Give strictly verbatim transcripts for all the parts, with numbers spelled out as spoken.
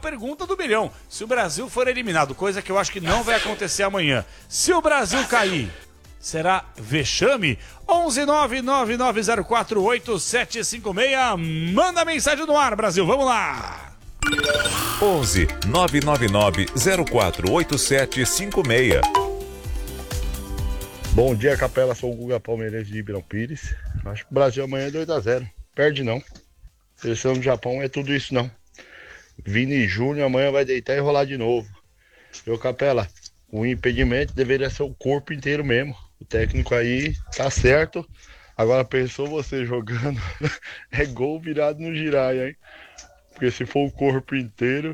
pergunta do milhão. Se o Brasil for eliminado, coisa que eu acho que não vai acontecer amanhã, se o Brasil cair, será vexame? onze nove nove nove zero quatro oito sete cinco seis. Manda mensagem no ar, Brasil. Vamos lá. onze nove nove nove zero quatro oito sete cinco seis. Bom dia, Capela. Sou o Guga Palmeirense de Ribeirão Pires. Acho que o Brasil amanhã é dois a zero. Perde não. Seleção do Japão é tudo isso não. Vini Júnior amanhã vai deitar e rolar de novo. Eu, Capela, o impedimento deveria ser o corpo inteiro mesmo. O técnico aí tá certo. Agora pensou você jogando. É gol virado no giraia, hein? Porque se for o corpo inteiro...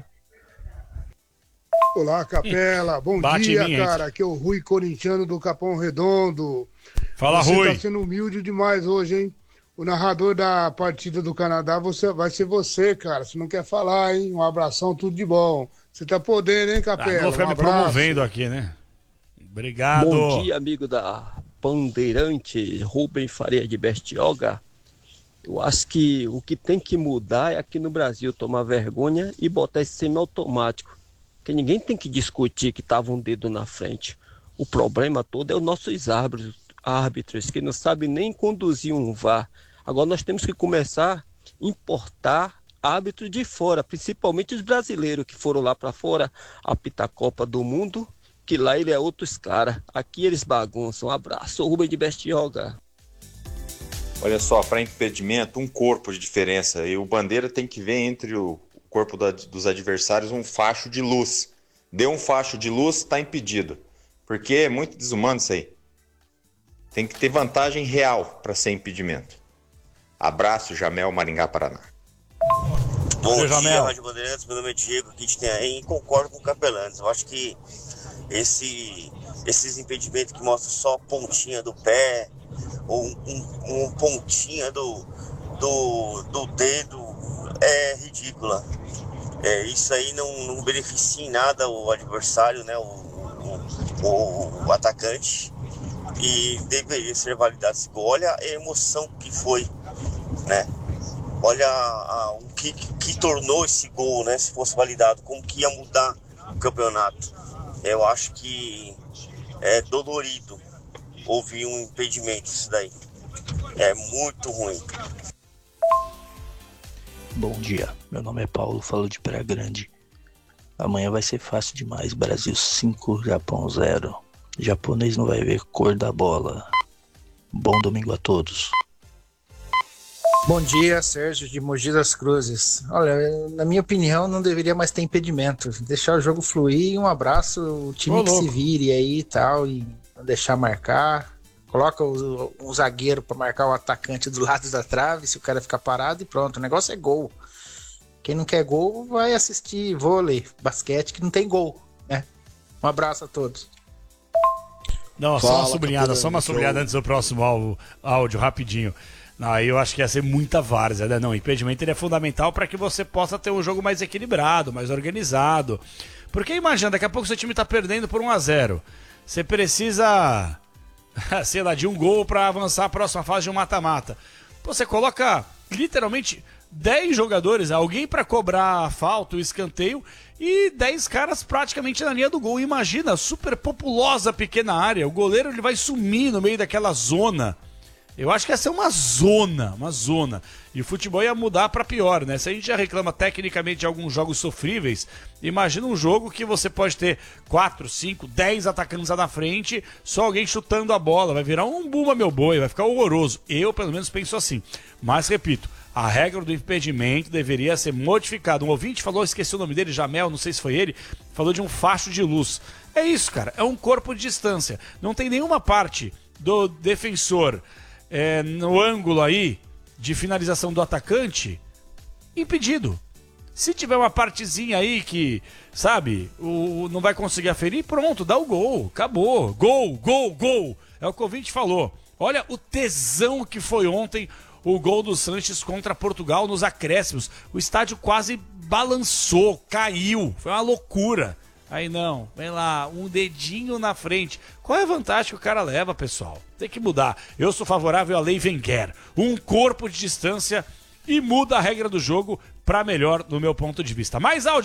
Olá, Capela. Bom Bate dia, mim, cara. Aqui é o Rui Corintiano do Capão Redondo. Fala, você Rui. Você tá sendo humilde demais hoje, hein? O narrador da partida do Canadá você, vai ser você, cara. Você não quer falar, hein? Um abração, tudo de bom. Você tá podendo, hein, Capela? Ah, não vou ficar um me abraço. promovendo aqui, né? Obrigado. Bom dia, amigo da Bandeirante, Rubem Faria de Bestioga. Eu acho que o que tem que mudar é aqui no Brasil tomar vergonha e botar esse semiautomático. Porque ninguém tem que discutir que estava um dedo na frente. O problema todo é os nossos árbitros, árbitros que não sabem nem conduzir um V A R. Agora nós temos que começar a importar árbitros de fora, principalmente os brasileiros que foram lá para fora apitar a Copa do Mundo, que lá ele é outros caras. Aqui eles bagunçam. Um abraço, Rubem de Bestioga. Olha só, para impedimento, um corpo de diferença. E o Bandeira tem que ver entre o corpo da, dos adversários um facho de luz. Deu um facho de luz, está impedido. Porque é muito desumano isso aí. Tem que ter vantagem real para ser impedimento. Abraço, Jamel, Maringá, Paraná. Bom Valeu, dia, Jamel. Rádio Bandeirantes. Meu nome é Diego, aqui de Tenhaém, e concordo com o Capelanes. Eu acho que esse, esses impedimentos que mostram só a pontinha do pé, ou um, um, um pontinha do, do, do dedo, é ridícula. É, isso aí não, não beneficia em nada o adversário, né, o, o, o, o atacante, e deveria ser validado esse gol. Olha a emoção que foi, né? Olha a, o que, que tornou esse gol, né? Se fosse validado, como que ia mudar o campeonato. Eu acho que é dolorido ouvir um impedimento isso daí. É muito ruim. Bom dia, meu nome é Paulo, falo de Praia Grande. Amanhã vai ser fácil demais, Brasil cinco, Japão zero. Japonês não vai ver cor da bola. Bom domingo a todos. Bom dia, Sérgio de Mogi das Cruzes. Olha, na minha opinião, não deveria mais ter impedimento. Deixar o jogo fluir. Um abraço, o time Ô, que louco. se vire aí e tal, e não deixar marcar. Coloca o, um zagueiro para marcar o atacante do lado da trave, se o cara ficar parado e pronto. O negócio é gol. Quem não quer gol vai assistir vôlei, basquete, que não tem gol, né? Um abraço a todos. Não, só Fala, uma sublinhada, Capelano, só uma sublinhada show. antes do próximo áudio, áudio rapidinho. Aí eu acho que ia ser muita várzea, né? Não, o impedimento ele é fundamental para que você possa ter um jogo mais equilibrado, mais organizado. Porque imagina, daqui a pouco seu time tá perdendo por um a zero. Você precisa, sei lá, de um gol para avançar a próxima fase de um mata-mata. Você coloca literalmente dez jogadores, alguém para cobrar a falta, o escanteio, e dez caras praticamente na linha do gol. Imagina, super populosa pequena área, o goleiro ele vai sumir no meio daquela zona. Eu acho que ia ser uma zona, uma zona. E o futebol ia mudar para pior, né? Se a gente já reclama tecnicamente de alguns jogos sofríveis, imagina um jogo que você pode ter quatro, cinco, dez atacantes lá na frente, só alguém chutando a bola. Vai virar um bumba meu boi, vai ficar horroroso. Eu, pelo menos, penso assim. Mas, repito, a regra do impedimento deveria ser modificada. Um ouvinte falou, esqueci o nome dele, Jamel, não sei se foi ele, falou de um facho de luz. É isso, cara, é um corpo de distância. Não tem nenhuma parte do defensor é, no ângulo aí de finalização do atacante impedido. Se tiver uma partezinha aí que, sabe, o, não vai conseguir aferir, pronto, dá o gol, acabou. Gol, gol, gol. É o que o ouvinte falou. Olha o tesão que foi ontem o gol do Sanches contra Portugal nos acréscimos. O estádio quase balançou, caiu. Foi uma loucura. Aí não, vem lá, um dedinho na frente. Qual é a vantagem que o cara leva, pessoal? Tem que mudar. Eu sou favorável à lei Wenger. Um corpo de distância e muda a regra do jogo para melhor, no meu ponto de vista. Mais áudio.